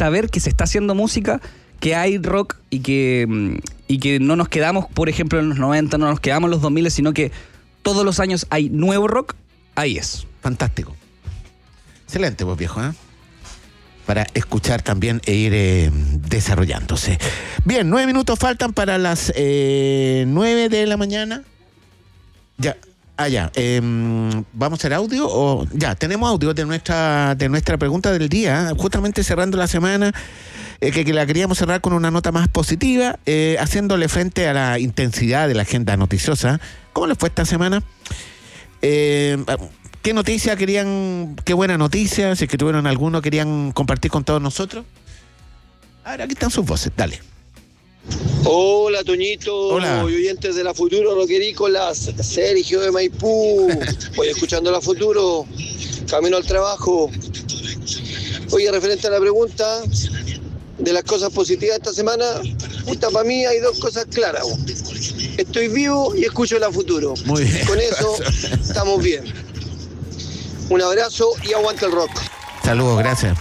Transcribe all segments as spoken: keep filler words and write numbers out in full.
saber que se está haciendo música, que hay rock y que, y que no nos quedamos, por ejemplo, en los noventa, no nos quedamos en los dos mil, sino que todos los años hay nuevo rock, ahí es. Fantástico. Excelente, pues, viejo, ¿eh? Para escuchar también e ir eh, desarrollándose. Bien, nueve minutos faltan para las eh, nueve de la mañana. Ya, ah, ya. Eh, ¿Vamos a hacer audio? O ya, tenemos audio de nuestra, de nuestra pregunta del día, ¿eh? Justamente cerrando la semana, eh, que, que la queríamos cerrar con una nota más positiva, eh, haciéndole frente a la intensidad de la agenda noticiosa. ¿Cómo les fue esta semana? Eh... ¿Qué noticia querían, qué buena noticia, si es que tuvieron alguno, querían compartir con todos nosotros? A ver, aquí están sus voces, dale. Hola, Toñito. Hola. Oyentes de la Futuro Roquerícolas, Sergio de Maipú. Voy escuchando la Futuro, camino al trabajo. Oye, referente a la pregunta de las cosas positivas esta semana, puta, para mí hay dos cosas claras. Estoy vivo y escucho la Futuro. Muy bien. Con eso estamos bien. Un abrazo y aguanta el rock. Saludos, gracias.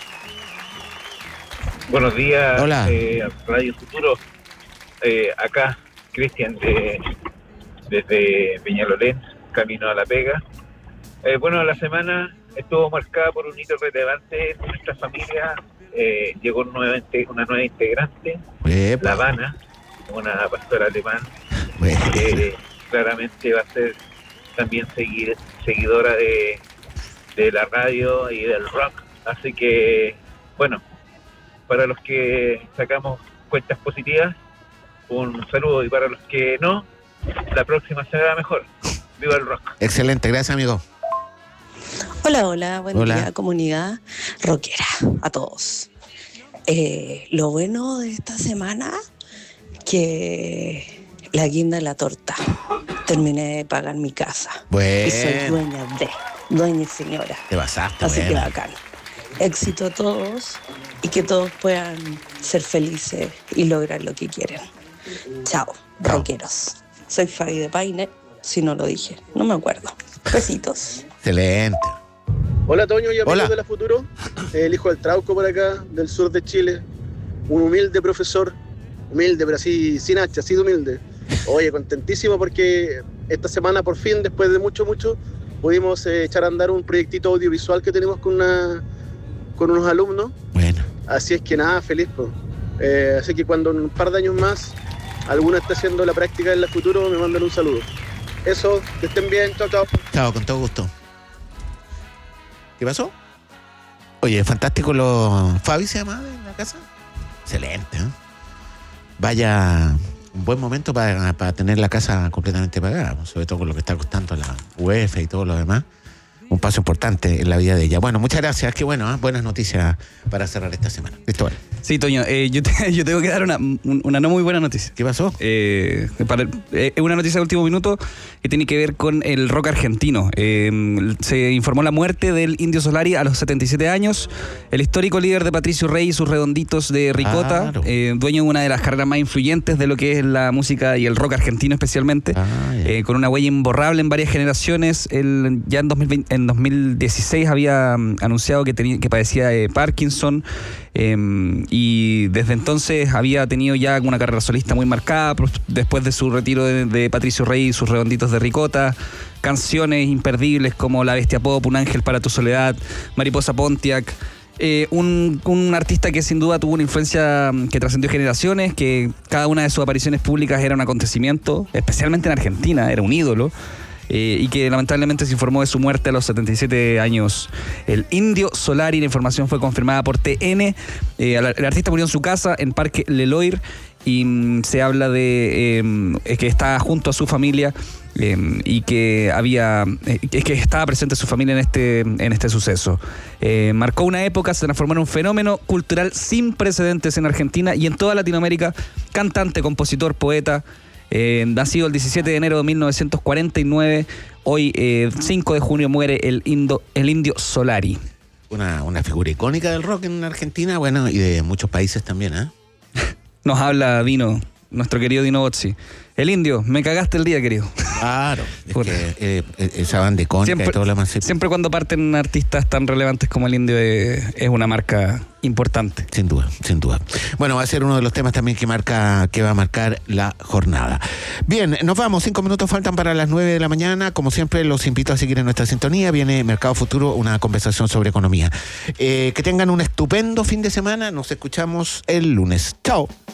Buenos días, Hola. Eh, Radio Futuro. Eh, acá, Cristian, de, desde Peñalolén, camino a La Pega. Eh, bueno, la semana estuvo marcada por un hito relevante en nuestra familia. Eh, llegó nuevamente una nueva integrante, Epa. La Habana, una pastora alemán, Bueno. que claramente va a ser también seguir, seguidora de, de la radio y del rock. Así que, bueno, para los que sacamos cuentas positivas, un saludo, y para los que no, la próxima será mejor. ¡Viva el rock! Excelente, gracias, amigo. Hola, hola, buen Hola. día, comunidad rockera, a todos. Eh, lo bueno de esta semana, que la guinda de la torta. Terminé de pagar mi casa. Bueno. Y soy dueña de, dueña y señora. Te pasaste, Así que buena. bacán. Éxito a todos y que todos puedan ser felices y lograr lo que quieren. Chao, Chao. rockeros. Soy Fabi de Paine, si no lo dije, no me acuerdo. Besitos. Excelente. Hola, Toño y amigos Hola. de la Futuro. El hijo del Trauco por acá, del sur de Chile. Un humilde profesor. Humilde, pero así, sin hacha, así de humilde. Oye, contentísimo porque esta semana por fin, después de mucho, mucho, pudimos eh, echar a andar un proyectito audiovisual que tenemos con, una, con unos alumnos. Bueno. Así es que nada, feliz. Pues. Eh, así que cuando en un par de años más alguno esté haciendo la práctica en la Futuro, me mandan un saludo. Eso, que estén bien, chao, chao. Chao, con todo gusto. ¿Qué pasó? Oye, fantástico lo... ¿Fabi se llama en la casa? Excelente, ¿eh? Vaya, un buen momento para, para tener la casa completamente pagada, sobre todo con lo que está costando la U E F y todo lo demás. Un paso importante en la vida de ella. Bueno, muchas gracias. Qué bueno, ¿eh? Buenas noticias para cerrar esta semana. Cristóbal. Sí, Toño, eh, yo, te, yo tengo que dar una, un- una no muy buena noticia. ¿Qué pasó? Eh, para- eh, es una noticia de último minuto que tiene que ver con el rock argentino. Eh, se informó la muerte del Indio Solari a los setenta y siete años, el histórico líder de Patricio Rey y sus redonditos de Ricota, Claro. eh, dueño de una de las carreras más influyentes de lo que es la música y el rock argentino especialmente, Ah, ya. eh, con una huella imborrable en varias generaciones. Él ya en, dos mil veinte, en dos mil dieciséis había mm, anunciado que, tenía, que padecía de Parkinson. Eh, y desde entonces había tenido ya una carrera solista muy marcada, pues, después de su retiro de, de Patricio Rey y sus redonditos de Ricota, canciones imperdibles como La Bestia Pop, Un Ángel para tu Soledad, Mariposa Pontiac. Eh, un, un artista que sin duda tuvo una influencia que trascendió generaciones, que cada una de sus apariciones públicas era un acontecimiento, especialmente en Argentina, era un ídolo. Eh, y que lamentablemente se informó de su muerte a los setenta y siete años. El Indio Solari, la información fue confirmada por T N. Eh, el artista murió en su casa en Parque Leloir y mm, se habla de eh, que está junto a su familia eh, y que había eh, que estaba presente su familia en este, en este suceso. Eh, marcó una época, se transformó en un fenómeno cultural sin precedentes en Argentina y en toda Latinoamérica. Cantante, compositor, poeta. Eh, nacido el diecisiete de enero de mil novecientos cuarenta y nueve, hoy eh, cinco de junio muere el, Indo, el Indio Solari. Una, una figura icónica del rock en Argentina, bueno, y de muchos países también, ¿eh? Nos habla Dino, nuestro querido Dino Bozzi. El Indio, me cagaste el día, querido. Claro, es Puta. que eh, eh, esa banda icónica Siempre, y todo lo demás. sí, siempre cuando parten artistas tan relevantes como el Indio es, es una marca importante. Sin duda, sin duda. Bueno, va a ser uno de los temas también que marca, que va a marcar la jornada. Bien, nos vamos. Cinco minutos faltan para las nueve de la mañana. Como siempre, los invito a seguir en nuestra sintonía. Viene Mercado Futuro, una conversación sobre economía. Eh, que tengan un estupendo fin de semana. Nos escuchamos el lunes. Chao.